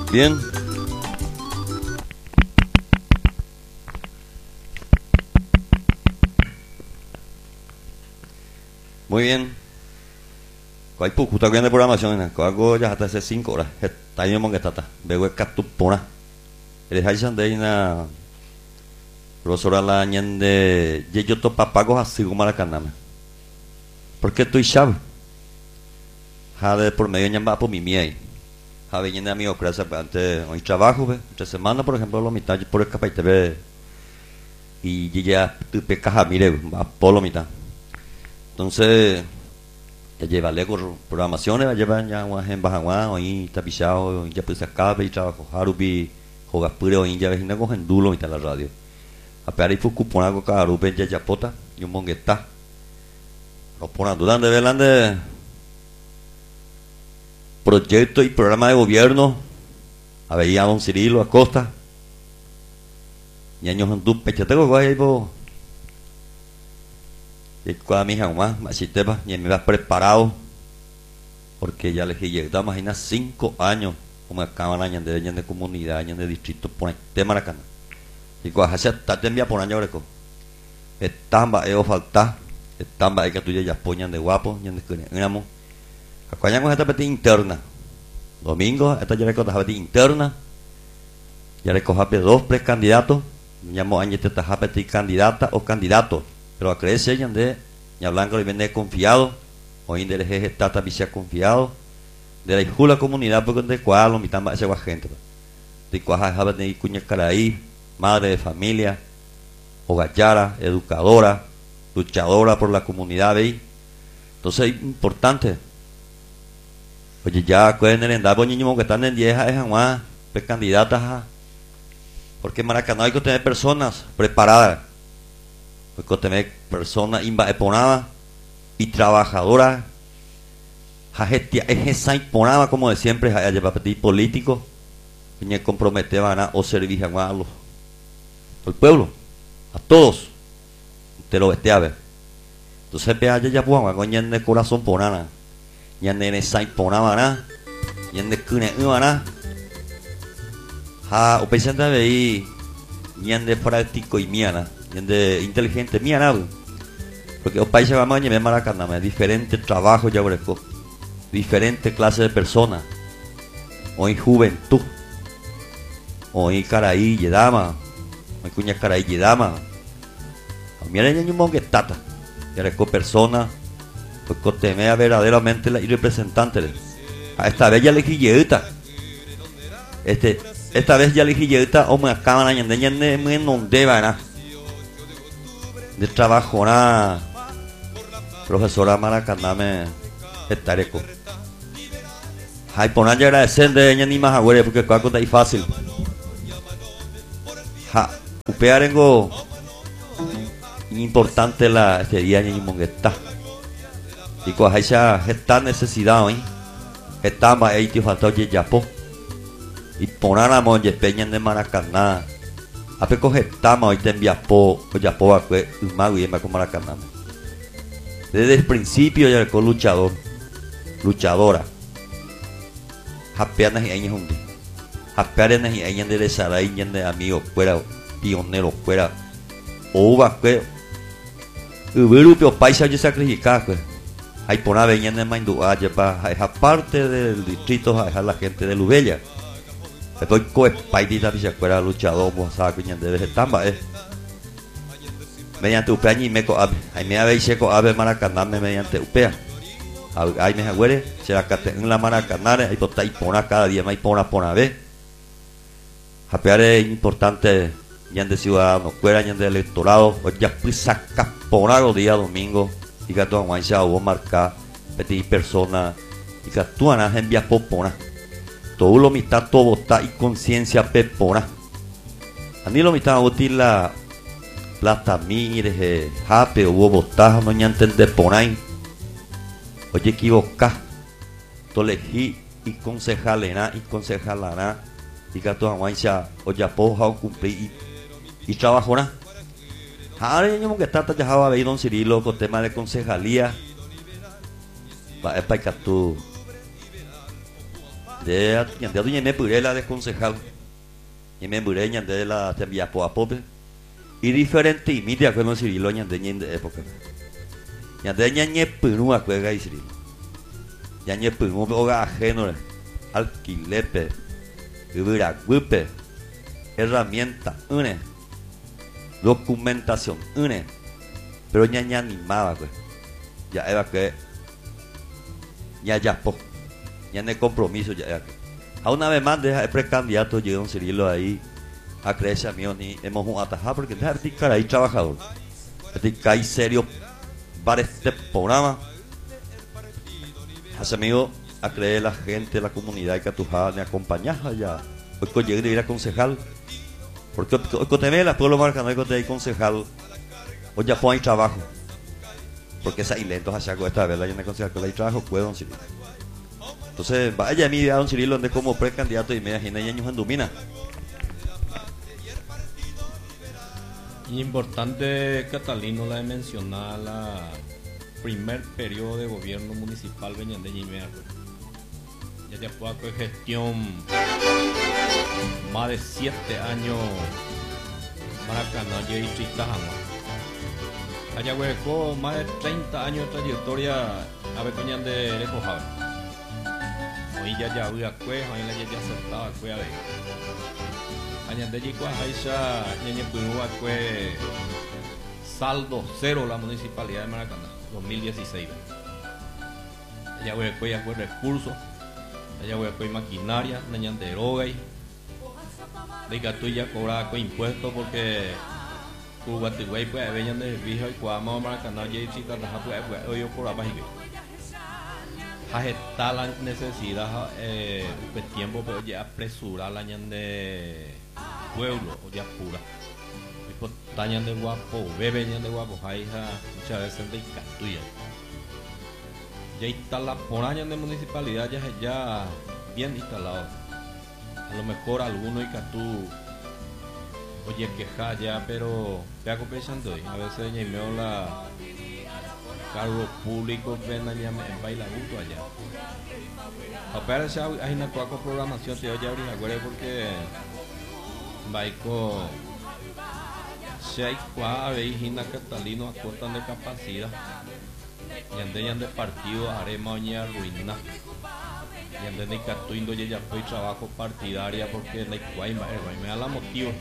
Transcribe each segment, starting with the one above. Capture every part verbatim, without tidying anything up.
Bien. Muy bien. Hay poco bien de programación. Algo ya hasta hace cinco horas. Está bien que está. Veo que tu pona. El Haishan de una profesora la ñende. Yo to papagos así como la canama. Porque estoy chavo. Jade por medio ñamba por mi miei. Jade ñende amigo crece antes hoy trabajo ve. Entre semana por ejemplo lo mitad por escapa y te ve. Y ya tu pecaja mire va por lo mitad. Entonces, ya lleva Lego programaciones, ya lleva ya una en Bajaguá, hoy está pisado, ya pues acaba y trabajo, Harubi, juega pure hoy ya ves, no cogen dulo y está la radio. A pegar y fue cupón algo que Harubi ya ya pota, y un mongueta. Lo ponen durante velande proyecto y programa de gobierno, a ver, a don Cirilo Acosta, y años en tu pechete, guay, po. Y cuando mi hija más, más sistema, y me vas preparado, porque ya les dije, da imagina cinco años, como acaban años de años de comunidad, años de distrito, por este tema la cana. Y cuando se está te envía por año greco, estamba, eo falta, estamba, hay que tú ya poñan de guapo, y de que éramos, acuañan con esta peti interna, domingo, esta ya recoja peti interna, ya recoja dos precandidatos, me llamo año esta peti candidata o candidato. Pero a creerse ella de ya blanco le viene confiado hoy en el jeje está también confiado de la jula comunidad porque de cual lo mitad más esa gente de cuaja jaba de cuña caraí madre de familia hogachara educadora luchadora por la comunidad ahí entonces es importante oye ya pueden el por niños que están en diez es más pues candidatas porque en Maracaná hay que tener personas preparadas porque tener personas imponadas y trabajadoras gestia es esa imponada como de siempre a llevar político que comprometer a o servir a los al pueblo a todos te lo vete a ver entonces ve allá ya pues con en el corazón ponana y en esa imponada na y en el cune na ha o pensando ahí y en de práctico y miana de inteligente mía nada porque los países vamos a llevar Maracaná diferentes trabajos ya bresco diferentes clases de personas hoy juventud hoy caraí y dama hoy cuña caraí y dama mira el niño que tata ya bresco personas porque temea verdaderamente la representante a esta vez ya le quilleta este esta vez ya le quilleta o me acaban añadiendo en donde van a de trabajo na profesora Maracaná me estareco hay poner agradecer de ella ni más agüere porque cualquier cosa es fácil ja upearengo importante la este día ni mongueta y cuando hay esta necesidad hoy está más ahí te falta oye ya po y poner a monje peña de Maracaná a pe coger tama hoy te envía po o ya po a que mago y me como la canama desde el principio ya con luchador luchadora apenas y años hunde apenas y años de desara y de amigos fuera pionero fuera o va que europeo paisa ya sacrificar que hay por una veña de Maindúa ya para esa parte del distrito a dejar la gente de Lubella estoy coepaidita si se fuera luchador pues sabe que de vegetamba es mediante upea y me coabe ahí me habéis seco ave Maracaná mediante upea ahí me agüere se la cate en la Maracaná ahí tota y pona cada día más y pona pona ve apear es importante ya de ciudadanos fuera ya de electorado o ya pues saca pona los días domingo y que toda guancha o marcar petit persona y que tú anas envía popona todo lo mitad todo está y conciencia pepona a mí lo mitad útil la plata mire jape o huevo botaja no entender ponay oye equivoca to elegí y concejalena y concejalana y que toda guancha o ya poja o cumplir y, y trabajona ahora yo que está dejado a ver don Cirilo con tema de concejalía va es para que tú ñande ñande doña me puré la de concejal y me puré ñande la te envía po a pope y diferente y media que no Cirilo ñande ñande época ñande ñañe purúa juega y Cirilo ñañe purúa oga ajeno alquilepe Ibiraguipe herramienta une documentación une pero ñaña animaba pues ya era que ya ya po ya en el compromiso ya era que a una vez más deja el precandidato llegó un Cirilo ahí a creerse a mí ni hemos un atajado porque deja de cara ahí trabajador de caer serio para este programa hace amigo a creer la gente la comunidad y que tu me acompañas allá hoy que llegué de ir a concejal porque hoy que te ve la pueblo marca no hay que te concejal hoy ya pon ahí trabajo porque esa ilento hacia esta vez la yo me concejal que hay trabajo puedo don Cirilo entonces vaya a mí a don Cirilo donde como precandidato y me imagina años en Dumina. Importante, Catalino, la de mencionar la primer periodo de gobierno municipal Beñandé y Mea. Ya ya fue con gestión más de siete años Maracaná y Chitajama. Allá hueco más de treinta años de trayectoria a Beñandé de Cojaba. Hoy ya ya voy a Cueja, hoy ya ya aceptaba a Cueja. Añande llegó a Aisha, ñeñe Punúa fue saldo cero la municipalidad de Maracaná, dos mil dieciséis. Allá voy a ya fue recursos, allá voy a maquinaria, ñeñe droga y diga tú ya cobraba con impuestos porque Cubatiguay pues venían de viejo y cuando Maracaná ya y chicas las pues hoy yo cobraba y está la necesidad eh, de tiempo pero ya apresurar la ñande pueblo o ya pura y pues tañan de guapo bebe ñan de guapo hija muchas veces de catuya ya instala por años de municipalidad ya ya bien instalado a lo mejor alguno y catú oye queja ya pero te hago pensando a veces ya me la cargo público ven allá en Bailaguto allá a ver si hay una cuaco programación te voy a abrir acuerdo porque Baico si hay cua veis hina Catalino acortan de capacidad y andan de partido arema oña ruina y andan de catuindo ya ya fue trabajo partidaria porque no hay cuay me da la motivo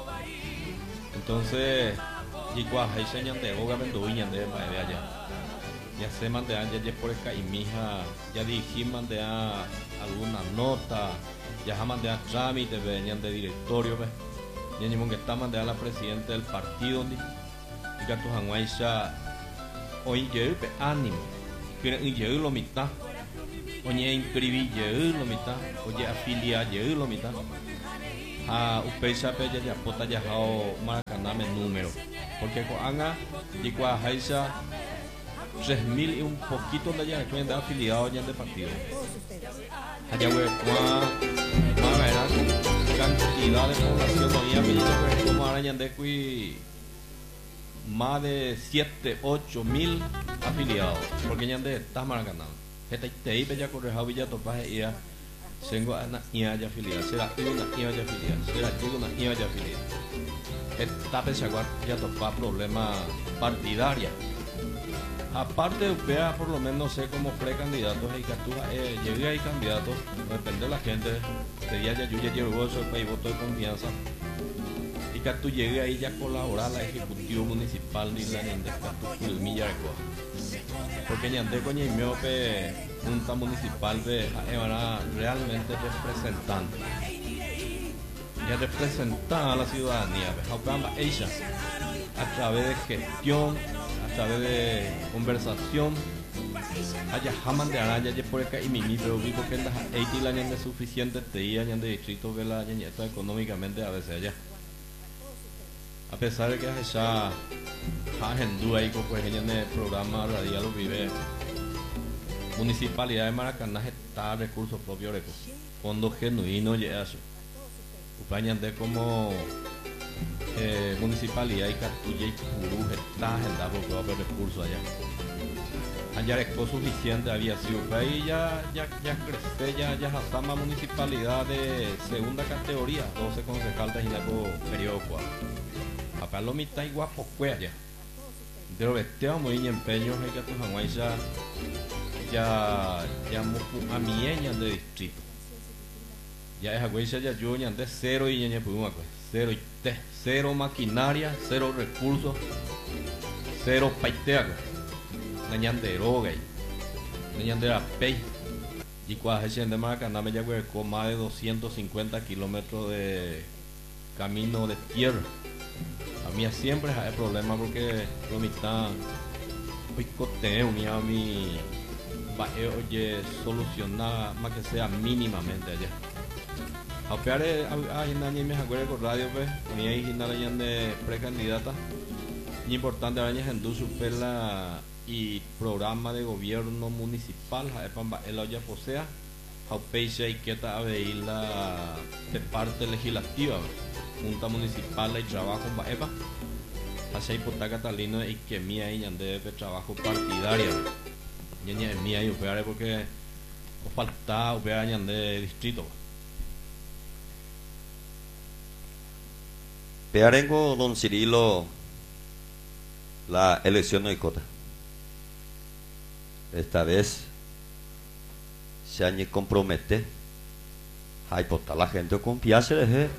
entonces y cua hay señal de boga venduña de allá ya se mandan ya por acá y mija ya dije mandan alguna nota ya jamás de trámite venían de directorio ya ni mon que está mandan a la presidenta del partido ni y que tu hanguaisha hoy yo ánimo que yo lo mitad oye inscribí yo lo mitad oye afiliar yo lo mitad a upecha pe ya pota ya hao Maracaná me número porque con anga y cua haisha tres mil y un poquito de allá que da afiliados ya de partido allá hueco más era cantidad de población no había pedido como araña de cui más de siete ocho mil afiliados porque ya de está Maracaná este te iba ya correjado Villa Topaje y ya tengo una ia ya afiliada será una ia ya afiliada será una ia ya afiliada esta pesagua ya topa problema partidaria. Aparte de U P A, por lo menos sé como precandidatos y Catúa, eh, llegué ahí candidatos, depende de la gente, sería ya yo ya llevo eso y voto de confianza. Y Catú llegué ahí ya a colaborar la ejecutivo municipal de la gente Catú el Millarecoa. Porque ñande coña y miope junta municipal de era realmente representante. Ya representaba a la ciudadanía, ella a través de gestión, a través de conversación, allá jamás de araña ya por acá y mimi, pero vi porque las eighty la ñande suficiente te iba de distrito que la ñañeta económicamente a veces allá. A pesar de que ya hacen ahí con pues en el programa radial lo vive municipalidad de Maracaná está recursos propios de fondos genuinos ya eso. Upañande como eh, municipalidad y Catuya y Purú está agendado porque va a haber recursos allá. Ayarecó suficiente había sido. Ahí ya, ya, ya crece, ya, ya Hasama municipalidad de segunda categoría, doce concejales de Ginaco periodo cual. Acá lo mitad y guapo cuea ya. De lo vestido muy empeño, hay que tu Hawái ya, ya, ya a mi de distrito. Ya es Hawái ya yo ya de cero y ya pues cero y te, cero maquinaria, cero recursos, cero paitea. Nañan de droga, nañan de la pay. Y cuando se de Maracaná me llegó con más de doscientos cincuenta kilómetros de camino de tierra. A mí siempre hay problema porque lo mitad hoy cote unía a mi baje oye solucionar más que sea mínimamente allá. A pear a nadie me acuerdo con radio pues, unía y nada de precandidata. Y importante ahora en du supela y programa de gobierno municipal el olla posea y quieta a ver la de parte legislativa junta municipal y trabajo en Baeva hacia hipoteca catalino y que mía y de trabajo partidario ñaña mía y operar porque o falta operar de distrito Pearengo don Cirilo la elección de Icota. Esta vez se han compromete a hipotar la gente confiarse de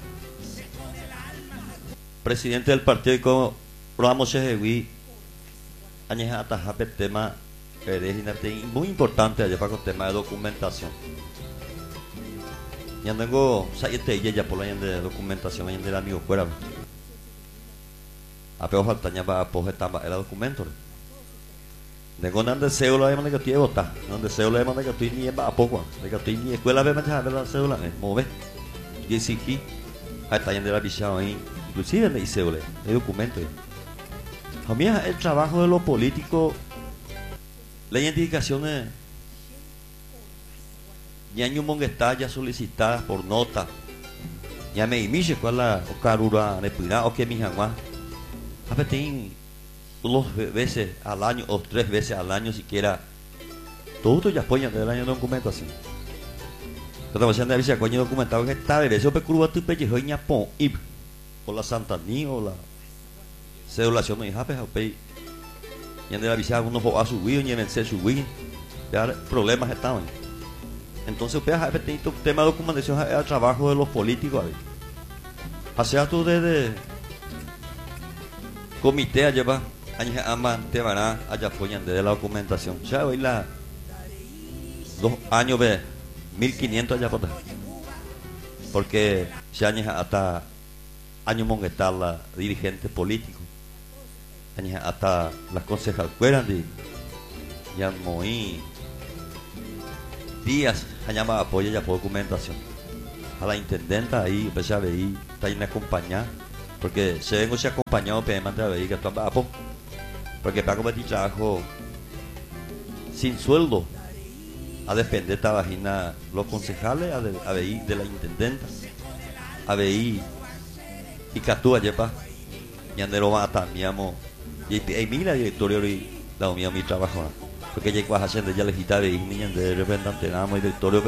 presidente del partido como Ramos Ejewi añeja atajar el tema de muy importante allá para el tema de documentación. Ya tengo siete ya por la de documentación de la amigo fuera. A peor falta ya para apoyar el documento. Tengo un deseo la de que estoy votar, un deseo la de que estoy ni a poco, de que estoy ni escuela de mancha de la cédula, move. Y si aquí está yendo la visión ahí, inclusive de cédula, de documento. A mí el trabajo de los políticos, la identificación de ñaño monguestá ya solicitada por nota, ya me imiche cuál la carura de pina o que mi jamás. A veces dos veces al año o tres veces al año siquiera todo ya apoyan del año de documentación. Entonces se han de avisar coño documentado que está de eso pecurva tu peche joña pon ip o la santaní o la cedulación no hija pues pe y han de avisar uno a subir y vencer subir ya problemas estaban. Entonces usted a veces tema de documentación es el trabajo de los políticos a ver. Hacia tú desde comité allá va años aman te van a allá apoyan de la documentación ya hoy la dos años de mil quinientos allá por porque se años hasta años monguetar la dirigente político años hasta las concejal fueran de ya muy días allá va apoyo ya por documentación a la intendenta ahí empecé a ver está ahí me acompañar porque se vengo se acompañado pero me mandé a ver que está abajo porque para competir trabajo sin sueldo a defender esta vagina los concejales a, de, a ver de la intendenta a ver y catúa yepa y andero va también y mira directorio y la unión mi trabajo porque ya vas haciendo ya legita de niña de representante nada más directorio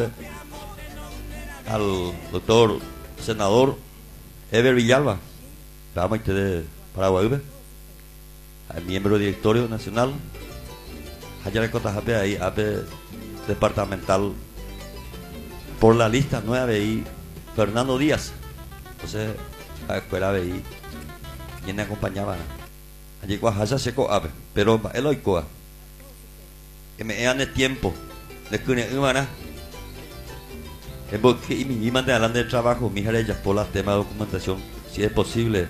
al doctor senador Eber Villalba estamos de Paraguay al miembro del directorio nacional allá le contaste ahí a departamental por la lista nueva y Fernando Díaz entonces a la escuela veí quien me acompañaba allí cuajaza seco ave pero el hoy coa que me dan el tiempo de que una humana es porque mi mande adelante del trabajo mi hija ellas por la tema de documentación si es posible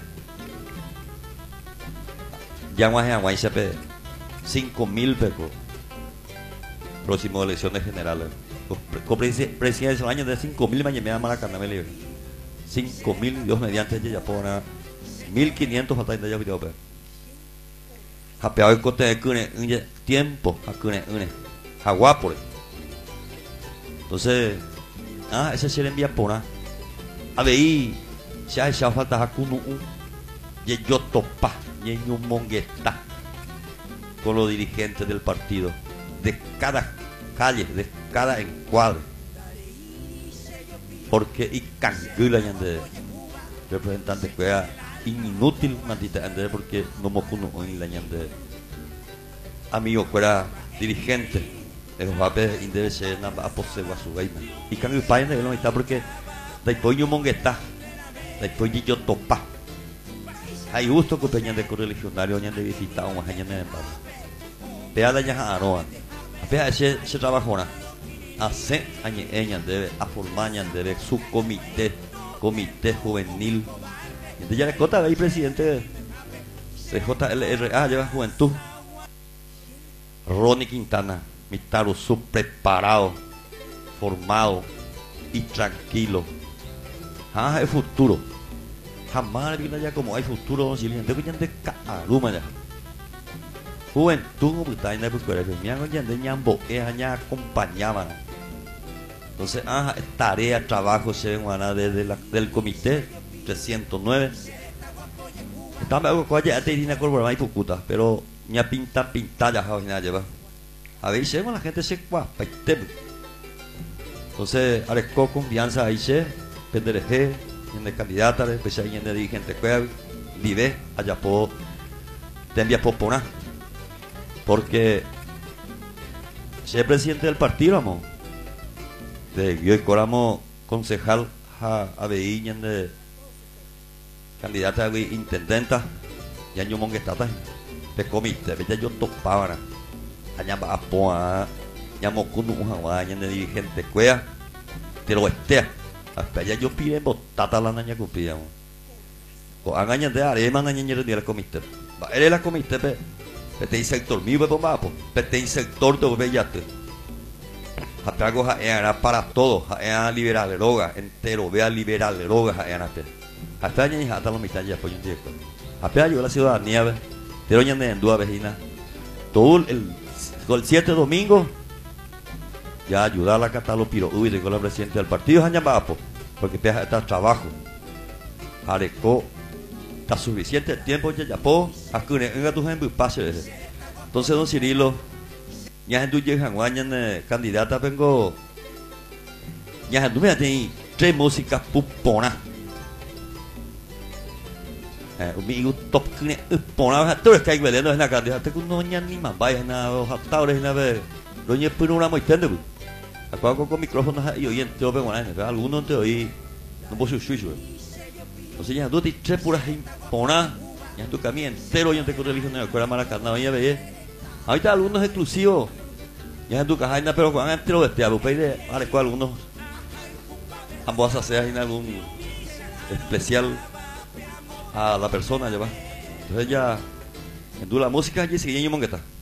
ya más en Aguay se pe cinco mil pesos próximo elecciones generales con presidencia del año de cinco mil mañana me da Maracaná me libre cinco mil Dios mediante ella ya pone mil quinientos falta de ella video pe japeado el cote de tiempo a cune une aguapore entonces ah ese se le envía por a ver se ha echado falta a cuno y yo topa y un mongueta con los dirigentes del partido de cada calle, de cada encuadre. Porque y cangula yande representante que inútil maldita ande porque no mocuno hoy la yande amigo fuera dirigente de los papes indebe ser nada a posee a su gaina y cambio país de no está porque de pollo mongueta de pollo yo topa hay gusto que peñan de correligionario ñande visita un año de paz pea la ya aroa pea ese ese trabajo na hace año ella debe a formar debe su comité comité juvenil entonces ya le cota ahí presidente de J L R A lleva juventud Ronnie Quintana mi tarusu preparado formado y tranquilo ah el futuro jamás vi ya como hay futuro si le tengo ya de caruma ya juventud como está en la escuela me han ya de ñambo es allá acompañaban entonces ah tarea trabajo se ven desde la del comité trescientos nueve estaba algo que ya te diría corporal y pucuta pero ña pinta pinta ya joven lleva a veces la gente se guapa entonces aresco confianza ahí se pendereje en de candidata de especial en de dirigente que vive allá por te envía popona porque ser presidente del partido vamos de yo y coramo concejal a a veía de candidata de intendenta y año monguetata de comité ya yo topaba allá va a poa ya mocuno un hawaña de dirigente cuea te lo estea hasta allá yo pide botata la naña cupía o agaña de arema naña de la comité va eres la comité pe te sector mío pe mapo pe te sector de bellate hasta algo era para todos era liberal droga entero vea liberal droga era hasta año hasta la mitad ya pues un día hasta yo la ciudadanía pero ya en duda vecina todo el el siete domingo ya ayudar a la catalo piro uy de con la presidente del partido ya papo porque pega está trabajo areco está suficiente el tiempo ya ya po acune en tu gente pase entonces don Cirilo ya en tu llegan guañan candidata vengo ya en tu me tiene tres músicas pupona amigo top que pona todo es que hay velendo en la candidata que no ña ni más vaya nada los actores na ver lo ñe pero una muy tende acuerdo con micrófonos y oyente lo veo algunos te oí no puedo subir entonces ya tú te tres puras pona ya tu camino entero oyente con religión en la escuela Maracaná ya ve ahorita algunos exclusivos ya en tu caja pero con entero este alupay de vale cuál algunos ambos hacer en algún especial a la persona ya va entonces ya en la música allí sigue mongueta